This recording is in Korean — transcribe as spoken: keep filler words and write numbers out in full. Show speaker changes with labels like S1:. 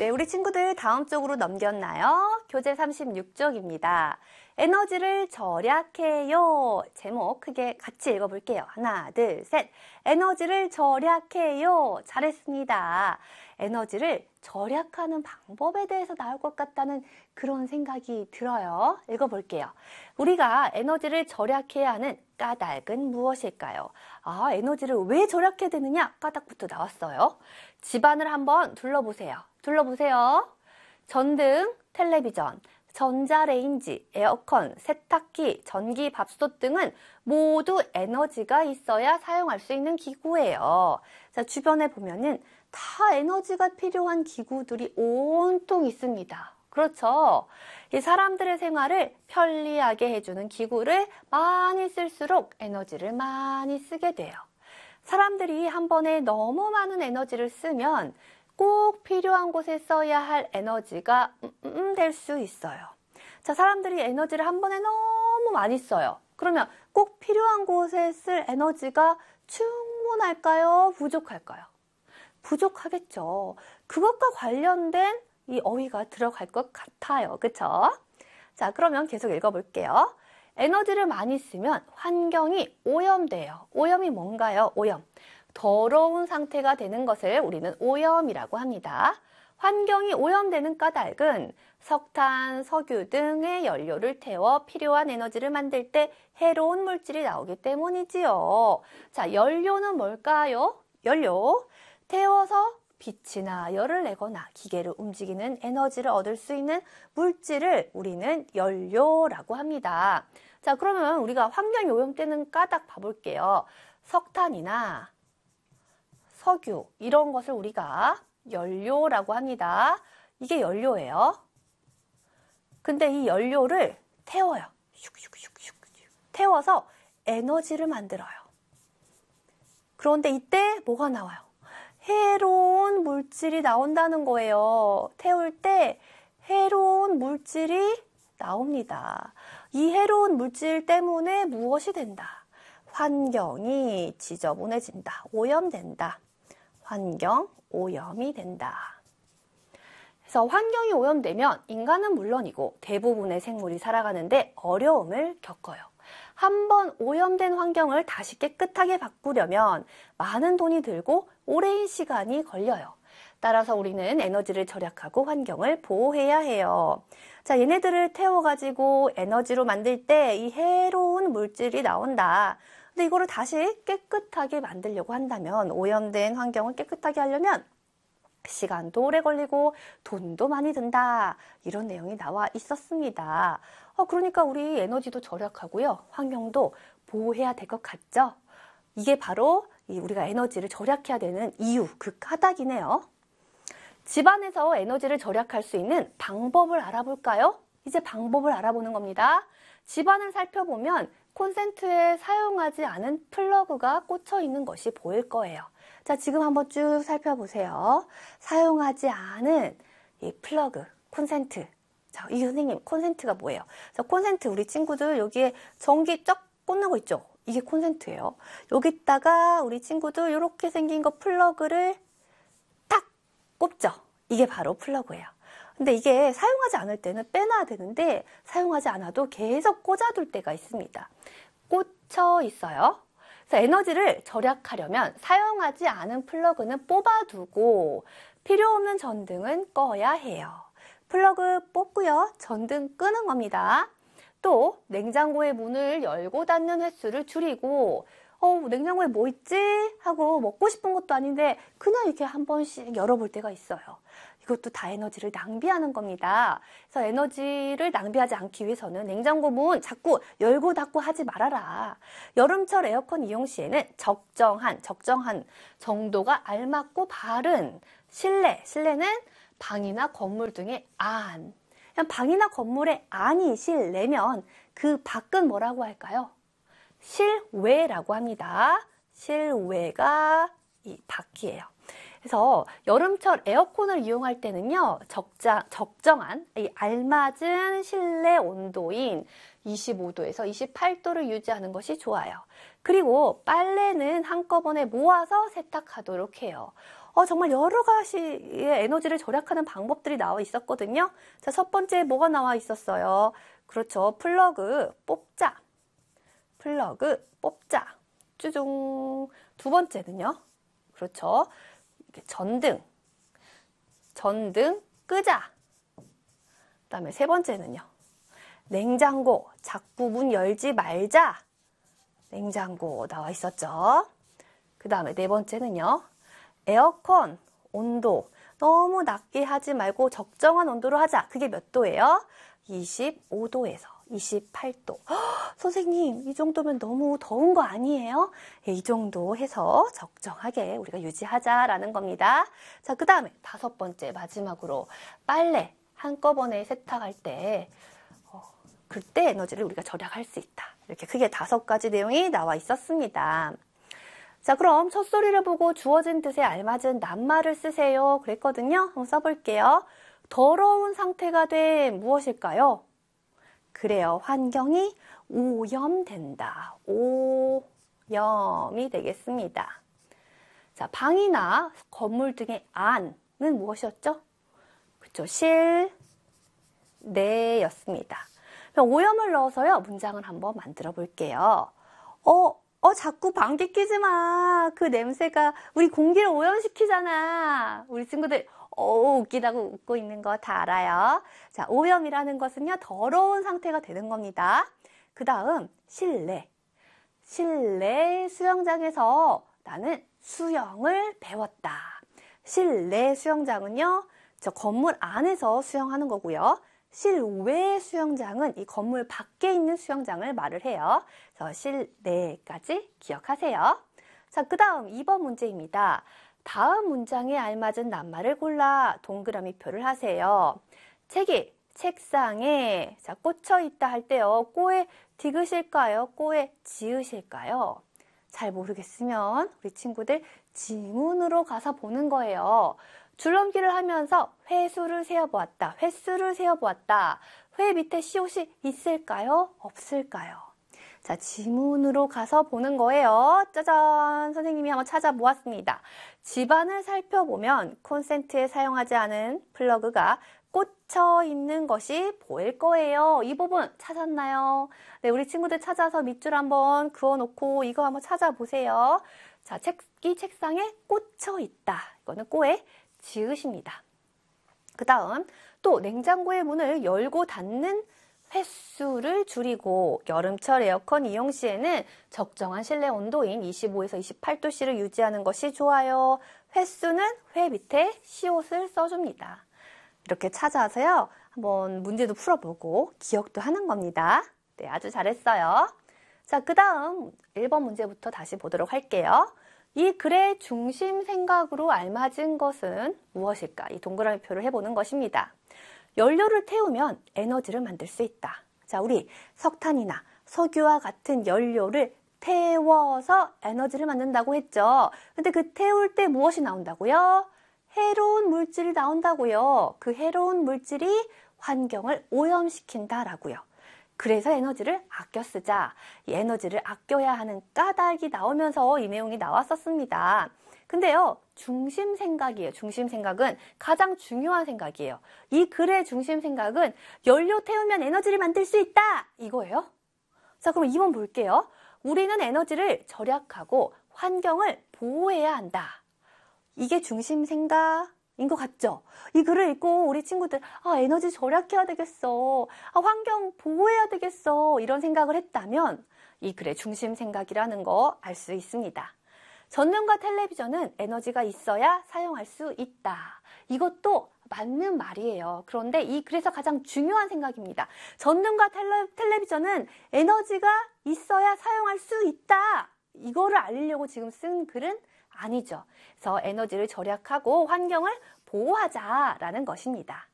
S1: 네, 우리 친구들 다음 쪽으로 넘겼나요? 교재 삼십육 쪽입니다. 에너지를 절약해요. 제목 크게 같이 읽어볼게요. 하나, 둘, 셋. 에너지를 절약해요. 잘했습니다. 에너지를 절약하는 방법에 대해서 나올 것 같다는 그런 생각이 들어요. 읽어볼게요. 우리가 에너지를 절약해야 하는 까닭은 무엇일까요? 아, 에너지를 왜 절약해야 되느냐? 까닭부터 나왔어요. 집안을 한번 둘러보세요. 둘러보세요. 전등, 텔레비전, 전자레인지, 에어컨, 세탁기, 전기밥솥 등은 모두 에너지가 있어야 사용할 수 있는 기구예요. 자, 주변에 보면은 다 에너지가 필요한 기구들이 온통 있습니다. 그렇죠? 이 사람들의 생활을 편리하게 해주는 기구를 많이 쓸수록 에너지를 많이 쓰게 돼요. 사람들이 한 번에 너무 많은 에너지를 쓰면 꼭 필요한 곳에 써야 할 에너지가 음, 음, 될 수 있어요. 자, 사람들이 에너지를 한 번에 너무 많이 써요. 그러면 꼭 필요한 곳에 쓸 에너지가 충분할까요? 부족할까요? 부족하겠죠. 그것과 관련된 이 어휘가 들어갈 것 같아요. 그쵸? 자, 그러면 계속 읽어볼게요. 에너지를 많이 쓰면 환경이 오염돼요. 오염이 뭔가요? 오염. 더러운 상태가 되는 것을 우리는 오염이라고 합니다. 환경이 오염되는 까닭은 석탄, 석유 등의 연료를 태워 필요한 에너지를 만들 때 해로운 물질이 나오기 때문이지요. 자, 연료는 뭘까요? 연료. 태워서 빛이나 열을 내거나 기계를 움직이는 에너지를 얻을 수 있는 물질을 우리는 연료라고 합니다. 자, 그러면 우리가 환경이 오염되는 까닭 봐볼게요. 석탄이나 석유 이런 것을 우리가 연료라고 합니다. 이게 연료예요. 근데 이 연료를 태워요. 슉슉슉슉 태워서 에너지를 만들어요. 그런데 이때 뭐가 나와요? 해로운 물질이 나온다는 거예요. 태울 때 해로운 물질이 나옵니다. 이 해로운 물질 때문에 무엇이 된다? 환경이 지저분해진다. 오염된다. 환경 오염이 된다. 그래서 환경이 오염되면 인간은 물론이고 대부분의 생물이 살아가는데 어려움을 겪어요. 한번 오염된 환경을 다시 깨끗하게 바꾸려면 많은 돈이 들고 오랜 시간이 걸려요. 따라서 우리는 에너지를 절약하고 환경을 보호해야 해요. 자, 얘네들을 태워가지고 에너지로 만들 때 이 해로운 물질이 나온다. 근데 이거를 다시 깨끗하게 만들려고 한다면 오염된 환경을 깨끗하게 하려면 시간도 오래 걸리고 돈도 많이 든다. 이런 내용이 나와 있었습니다. 어, 그러니까 우리 에너지도 절약하고요. 환경도 보호해야 될 것 같죠? 이게 바로 우리가 에너지를 절약해야 되는 이유, 그 까닭이네요. 집안에서 에너지를 절약할 수 있는 방법을 알아볼까요? 이제 방법을 알아보는 겁니다. 집안을 살펴보면 콘센트에 사용하지 않은 플러그가 꽂혀 있는 것이 보일 거예요. 자, 지금 한번 쭉 살펴보세요. 사용하지 않은 이 플러그, 콘센트. 자, 이 선생님, 콘센트가 뭐예요? 자, 콘센트 우리 친구들 여기에 전기 쫙 꽂는 거 있죠? 이게 콘센트예요. 여기다가 우리 친구들 이렇게 생긴 거 플러그를 탁 꼽죠? 이게 바로 플러그예요. 근데 이게 사용하지 않을 때는 빼놔야 되는데 사용하지 않아도 계속 꽂아둘 때가 있습니다. 꽂혀 있어요. 그래서 에너지를 절약하려면 사용하지 않은 플러그는 뽑아두고 필요 없는 전등은 꺼야 해요. 플러그 뽑고요. 전등 끄는 겁니다. 또 냉장고의 문을 열고 닫는 횟수를 줄이고 어, 냉장고에 뭐 있지? 하고 먹고 싶은 것도 아닌데 그냥 이렇게 한 번씩 열어볼 때가 있어요. 이것도 다 에너지를 낭비하는 겁니다. 그래서 에너지를 낭비하지 않기 위해서는 냉장고 문 자꾸 열고 닫고 하지 말아라. 여름철 에어컨 이용 시에는 적정한, 적정한 정도가 알맞고 바른 실내, 실내는 방이나 건물 등의 안. 그냥 방이나 건물의 안이 실내면 그 밖은 뭐라고 할까요? 실외라고 합니다. 실외가 이 밖이에요. 그래서 여름철 에어컨을 이용할 때는요, 적자, 적정한, 이 알맞은 실내 온도인 이십오 도에서 이십팔 도를 유지하는 것이 좋아요. 그리고 빨래는 한꺼번에 모아서 세탁하도록 해요. 어, 정말 여러 가지의 에너지를 절약하는 방법들이 나와 있었거든요. 자, 첫 번째 뭐가 나와 있었어요? 그렇죠. 플러그 뽑자. 플러그 뽑자. 쭈중. 두 번째는요. 그렇죠. 전등. 전등 끄자. 그 다음에 세 번째는요. 냉장고. 자꾸 문 열지 말자. 냉장고 나와 있었죠. 그 다음에 네 번째는요. 에어컨 온도 너무 낮게 하지 말고 적정한 온도로 하자. 그게 몇 도예요? 이십오 도에서 이십팔 도. 허, 선생님, 이 정도면 너무 더운 거 아니에요? 예, 이 정도 해서 적정하게 우리가 유지하자라는 겁니다. 자, 그 다음에 다섯 번째 마지막으로 빨래 한꺼번에 세탁할 때 어, 그때 에너지를 우리가 절약할 수 있다. 이렇게 크게 다섯 가지 내용이 나와 있었습니다. 자, 그럼 첫소리를 보고 주어진 뜻에 알맞은 낱말을 쓰세요. 그랬거든요. 한번 써볼게요. 더러운 상태가 된 무엇일까요? 그래요. 환경이 오염된다. 오염이 되겠습니다. 자, 방이나 건물 등의 안은 무엇이었죠? 그렇죠. 실내였습니다. 오염을 넣어서요. 문장을 한번 만들어 볼게요. 어, 어, 자꾸 방귀 끼지 마. 그 냄새가 우리 공기를 오염시키잖아. 우리 친구들, 어, 웃기다고 웃고 있는 거 다 알아요. 자, 오염이라는 것은요, 더러운 상태가 되는 겁니다. 그 다음, 실내. 실내 수영장에서 나는 수영을 배웠다. 실내 수영장은요, 저 건물 안에서 수영하는 거고요. 실외 수영장은 이 건물 밖에 있는 수영장을 말을 해요. 그래서 실내까지 기억하세요. 자, 그 다음 이 번 문제입니다. 다음 문장에 알맞은 낱말을 골라 동그라미 표를 하세요. 책이 책상에 자, 꽂혀 있다 할 때요. 꼬에 디귿일까요? 꼬에 지으실까요? 잘 모르겠으면 우리 친구들 지문으로 가서 보는 거예요. 줄넘기를 하면서 회수를 세어보았다. 횟수를 세어보았다. 회 밑에 시옷이 있을까요? 없을까요? 자, 지문으로 가서 보는 거예요. 짜잔! 선생님이 한번 찾아보았습니다. 집안을 살펴보면 콘센트에 사용하지 않은 플러그가 꽂혀 있는 것이 보일 거예요. 이 부분 찾았나요? 네, 우리 친구들 찾아서 밑줄 한번 그어놓고 이거 한번 찾아보세요. 자, 책이 책상에 꽂혀 있다. 이거는 꼬에 지읒입니다. 그 다음 또 냉장고의 문을 열고 닫는 횟수를 줄이고 여름철 에어컨 이용 시에는 적정한 실내 온도인 이십오에서 이십팔 도씨를 유지하는 것이 좋아요. 횟수는 회 밑에 시옷을 써줍니다. 이렇게 찾아서요. 한번 문제도 풀어보고 기억도 하는 겁니다. 네, 아주 잘했어요. 자, 그 다음 일 번 문제부터 다시 보도록 할게요. 이 글의 중심 생각으로 알맞은 것은 무엇일까? 이 동그라미 표를 해보는 것입니다. 연료를 태우면 에너지를 만들 수 있다. 자, 우리 석탄이나 석유와 같은 연료를 태워서 에너지를 만든다고 했죠. 근데 그 태울 때 무엇이 나온다고요? 해로운 물질이 나온다고요. 그 해로운 물질이 환경을 오염시킨다라고요. 그래서 에너지를 아껴 쓰자. 이 에너지를 아껴야 하는 까닭이 나오면서 이 내용이 나왔었습니다. 근데요, 중심 생각이에요. 중심 생각은 가장 중요한 생각이에요. 이 글의 중심 생각은 연료 태우면 에너지를 만들 수 있다! 이거예요. 자, 그럼 이 번 볼게요. 우리는 에너지를 절약하고 환경을 보호해야 한다. 이게 중심 생각인 것 같죠? 이 글을 읽고 우리 친구들, 아, 에너지 절약해야 되겠어. 아, 환경 보호해야 되겠어. 이런 생각을 했다면 이 글의 중심 생각이라는 거 알 수 있습니다. 전등과 텔레비전은 에너지가 있어야 사용할 수 있다. 이것도 맞는 말이에요. 그런데 이 글에서 가장 중요한 생각입니다. 전등과 텔레, 텔레비전은 에너지가 있어야 사용할 수 있다. 이거를 알리려고 지금 쓴 글은 아니죠. 그래서 에너지를 절약하고 환경을 보호하자라는 것입니다.